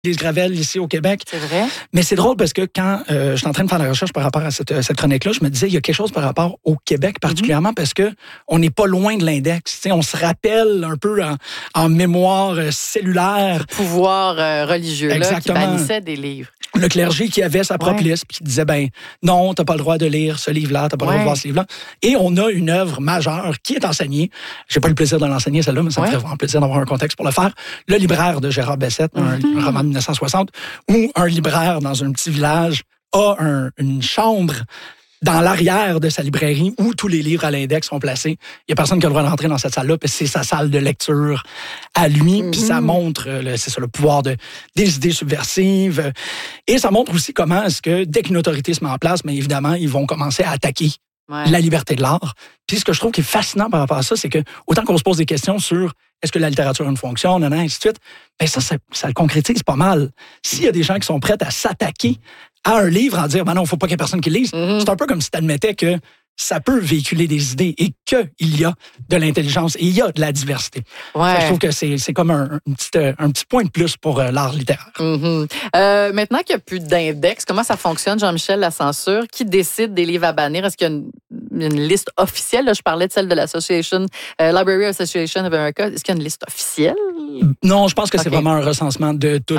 les Gravel ici au Québec. C'est vrai. Mais c'est drôle parce que quand je suis en train de faire la recherche par rapport à cette chronique-là, je me disais, il y a quelque chose par rapport au Québec particulièrement parce que on n'est pas loin de l'index. T'sais, on se rappelle un peu en mémoire cellulaire. Pouvoir religieux là, qui bannissait des livres. Le clergé qui avait sa propre liste puis qui disait, non, t'as pas le droit de lire ce livre-là, t'as pas le droit de voir ce livre-là. Et on a une œuvre majeure qui est enseignée. J'ai pas eu le plaisir de l'enseigner, celle-là, mais ça me ferait vraiment plaisir d'avoir un contexte pour le faire. Le libraire de Gérard Bessette, un roman de 1960, où un libraire dans un petit village a une chambre dans l'arrière de sa librairie où tous les livres à l'index sont placés. Il y a personne qui a le droit d'entrer dans cette salle-là, puis c'est sa salle de lecture à lui, puis ça montre le pouvoir des idées subversives. Et ça montre aussi comment est-ce que dès qu'une autorité se met en place, mais évidemment, ils vont commencer à attaquer la liberté de l'art. Puis ce que je trouve qui est fascinant par rapport à ça, c'est que autant qu'on se pose des questions sur est-ce que la littérature a une fonction, ainsi de suite, ça le concrétise pas mal. S'il y a des gens qui sont prêts à s'attaquer à un livre en dire, non, il ne faut pas qu'il y ait personne qui le lise, c'est un peu comme si tu admettais que ça peut véhiculer des idées et qu'il y a de l'intelligence et il y a de la diversité. Ça, je trouve que c'est comme un petit point de plus pour l'art littéraire. Maintenant qu'il n'y a plus d'index, comment ça fonctionne, Jean-Michel, la censure? Qui décide des livres à bannir? Est-ce qu'il y a une liste officielle? Là, je parlais de celle de l'Association, Library Association of America. Est-ce qu'il y a une liste officielle? Non, je pense que c'est vraiment un recensement de toutes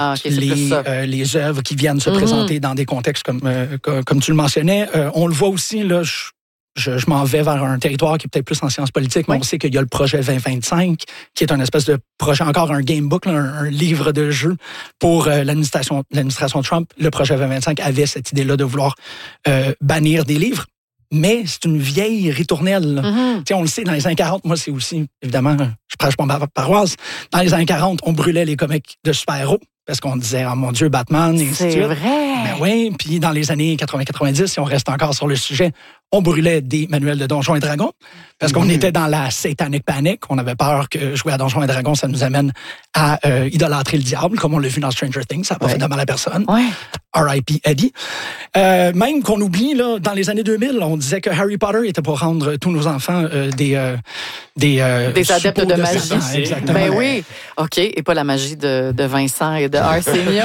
les œuvres qui viennent se présenter dans des contextes comme tu le mentionnais. On le voit aussi, là, je m'en vais vers un territoire qui est peut-être plus en sciences politiques, mais on sait qu'il y a le projet 2025, qui est un espèce de projet, encore un gamebook, un livre de jeu pour l'administration Trump. Le projet 2025 avait cette idée-là de vouloir bannir des livres. Mais c'est une vieille ritournelle. On le sait, dans les années 40, moi, c'est aussi, évidemment, je prêche pas ma paroisse. Dans les années 40, on brûlait les comics de super-héros parce qu'on disait, oh mon Dieu, Batman, et ainsi de suite. C'est vrai! Ben oui, puis dans les années 80-90, si on reste encore sur le sujet, on brûlait des manuels de Donjons et Dragons parce qu'on était dans la satanic panic. On avait peur que jouer à Donjons et Dragons, ça nous amène à idolâtrer le diable, comme on l'a vu dans Stranger Things. Ça n'a pas fait de mal à personne. R.I.P. Eddie. Même qu'on oublie, là, dans les années 2000, on disait que Harry Potter était pour rendre tous nos enfants des adeptes de magie. Exactement. Ben oui. OK. Et pas la magie de Vincent et de Arsenio.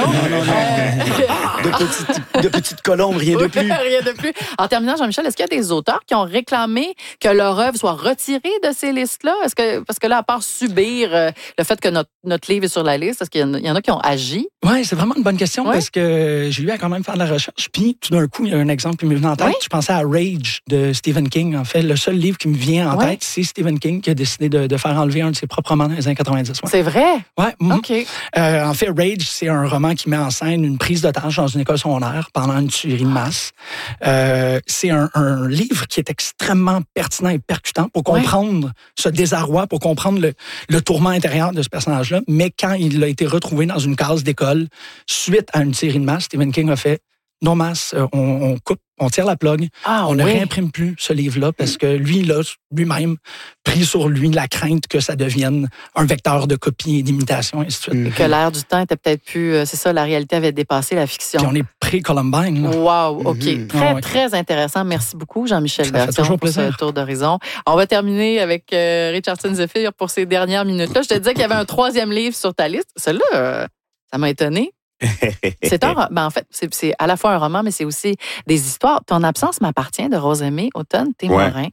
De petites colombes, rien de plus. Rien de plus. En terminant, Jean-Michel, est-ce qu'il y a des auteurs qui ont réclamé que leur œuvre soit retirée de ces listes-là? Parce que là, à part subir le fait que notre livre est sur la liste, est-ce qu'il y en a qui ont agi? Oui, c'est vraiment une bonne question parce que j'ai eu à quand même faire de la recherche. Puis, tout d'un coup, il y a un exemple qui m'est venu en tête. Je pensais à Rage de Stephen King. En fait, le seul livre qui me vient en tête, c'est Stephen King qui a décidé de faire enlever un de ses propres romans dans les années 90. C'est vrai? Oui. OK. En fait, Rage, c'est un roman qui met en scène une prise d'otage dans une école secondaire pendant une tuerie de masse. C'est un livre qui est extrêmement pertinent et percutant pour comprendre ce désarroi, pour comprendre le tourment intérieur de ce personnage-là. Mais quand il a été retrouvé dans une case d'école, suite à une tuerie de masse, Stephen King a fait « Non, masse, on coupe, on tire la plug, on ne réimprime plus ce livre-là parce que lui, là, lui-même, pris sur lui la crainte que ça devienne un vecteur de copie et d'imitation, et ainsi de suite. Et que l'air du temps était peut-être plus... c'est ça, la réalité avait dépassé la fiction. Puis on est pré-Columbine. Wow, OK. Très, très intéressant. Merci beaucoup, Jean-Michel Bertillon, pour ce tour d'horizon. On va terminer avec Richardson Zephyr pour ces dernières minutes-là. Je te disais qu'il y avait un 3e livre sur ta liste. Celui-là, ça m'a étonné. C'est en fait, c'est à la fois un roman, mais c'est aussi des histoires. Ton absence m'appartient de Rosemée Automne Témorin.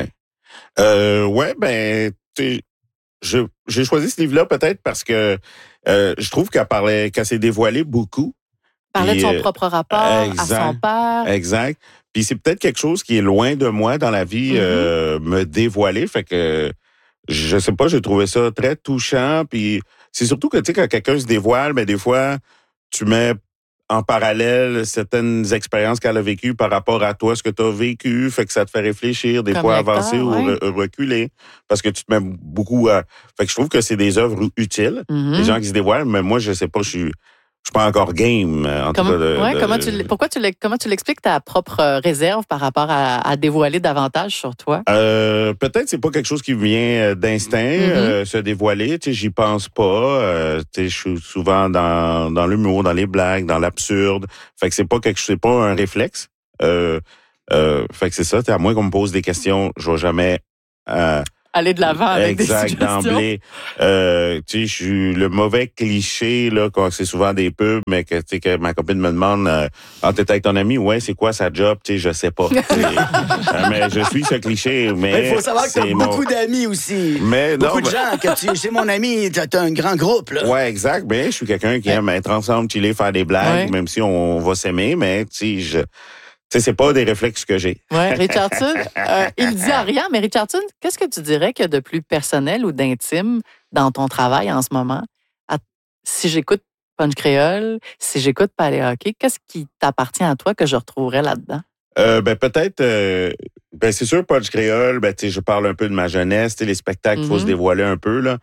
J'ai choisi ce livre-là peut-être parce que je trouve qu'elle s'est dévoilée beaucoup. Parlait de son propre rapport à son père. Exact. Puis c'est peut-être quelque chose qui est loin de moi dans la vie, me dévoiler. Fait que je sais pas, j'ai trouvé ça très touchant. Puis c'est surtout que tu sais quand quelqu'un se dévoile, mais des fois tu mets en parallèle certaines expériences qu'elle a vécues par rapport à toi, ce que tu as vécu, fait que ça te fait réfléchir, des fois avancer ou reculer, parce que tu te mets beaucoup à... Fait que je trouve que c'est des œuvres utiles, les gens qui se dévoilent, mais moi, je sais pas, je suis pas encore game. Comment tu l'expliques ta propre réserve par rapport à dévoiler davantage sur toi? Peut-être c'est pas quelque chose qui vient d'instinct, se dévoiler. Tu sais, j'y pense pas. Tu sais, je suis souvent dans l'humour, dans les blagues, dans l'absurde. Fait que c'est pas un réflexe. Fait que c'est ça. À moins qu'on me pose des questions, je vais jamais aller de l'avant avec des suggestions. D'emblée. Je suis le mauvais cliché, là, quand c'est souvent des pubs, mais que ma copine me demande, t'es avec ton ami? Ouais, c'est quoi sa job? Je sais pas. Mais je suis ce cliché, mais. Il faut savoir que t'as beaucoup d'amis aussi. Beaucoup de gens, c'est mon ami, t'as un grand groupe, là. Ouais, exact. Mais je suis quelqu'un qui aime être ensemble, chiller, faire des blagues, même si on va s'aimer, mais, c'est pas des réflexes que j'ai. Oui, Richardson, il dit rien, mais Richardson, qu'est-ce que tu dirais qu'il y a de plus personnel ou d'intime dans ton travail en ce moment? Si j'écoute Punch Créole, si j'écoute Palais Hockey, qu'est-ce qui t'appartient à toi que je retrouverais là-dedans? Peut-être, c'est sûr, Punch Créole, je parle un peu de ma jeunesse, les spectacles, il faut se dévoiler un peu, là.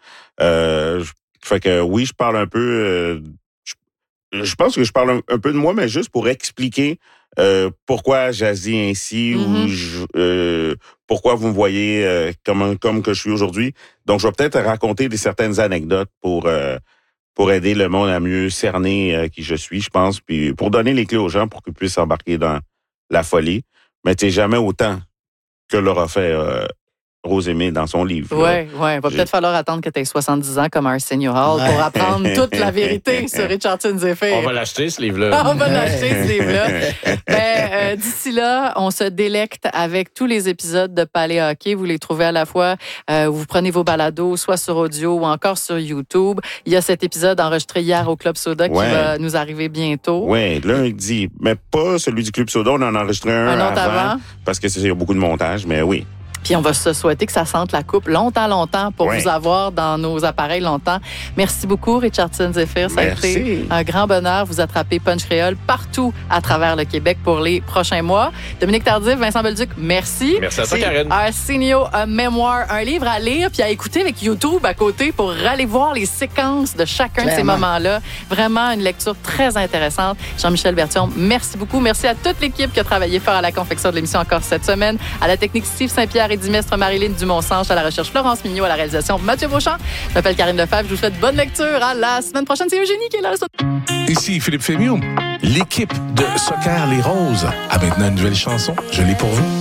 Fait que oui, je parle un peu, je pense que je parle un peu de moi, mais juste pour expliquer pourquoi j'agis ainsi ou pourquoi vous me voyez comme que je suis aujourd'hui. Donc, je vais peut-être raconter certaines anecdotes pour aider le monde à mieux cerner qui je suis, je pense, puis pour donner les clés aux gens pour qu'ils puissent embarquer dans la folie. Mais jamais autant que l'aura fait Rosemée dans son livre. Oui. Il va peut-être falloir attendre que tu aies 70 ans comme Arsenio Hall pour apprendre toute la vérité sur Richardson Zephyr. On va l'acheter, ce livre-là. On va l'acheter, ce livre-là. D'ici là, on se délecte avec tous les épisodes de Palais Hockey. Vous les trouvez à la fois, vous prenez vos balados, soit sur audio ou encore sur YouTube. Il y a cet épisode enregistré hier au Club Soda qui va nous arriver bientôt. Oui, lundi. Mais pas celui du Club Soda, on en a enregistré un autre avant. Parce que il y a beaucoup de montage, mais oui. Puis on va se souhaiter que ça sente la coupe longtemps pour vous avoir dans nos appareils longtemps. Merci beaucoup, Richardson Zephyr. Ça a été un grand bonheur. Vous attrapez Punch Créole partout à travers le Québec pour les prochains mois. Dominique Tardif, Vincent Bolduc, merci. Merci à toi, Karen. Arsenio, un mémoire, un livre à lire puis à écouter avec YouTube à côté pour aller voir les séquences de chacun de ces moments-là. Vraiment une lecture très intéressante. Jean-Michel Bertion, merci beaucoup. Merci à toute l'équipe qui a travaillé fort à la confection de l'émission encore cette semaine. À la technique, Steve Saint-Pierre et Dimestre, Marilyn Dumont-Sanche, à la recherche Florence Mignot, à la réalisation Mathieu Beauchamp. Je m'appelle Karine Lefebvre, je vous souhaite bonne lecture. À la semaine prochaine, c'est Eugénie qui est là. Ici Philippe Fémion. L'équipe de Soccer Les Roses a maintenant une nouvelle chanson. Je l'ai pour vous.